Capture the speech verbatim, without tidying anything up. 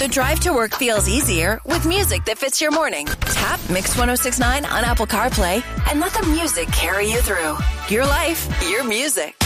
The drive to work feels easier with music that fits your morning. Tap Mix one oh six point nine on Apple CarPlay and let the music carry you through. Your life, your music.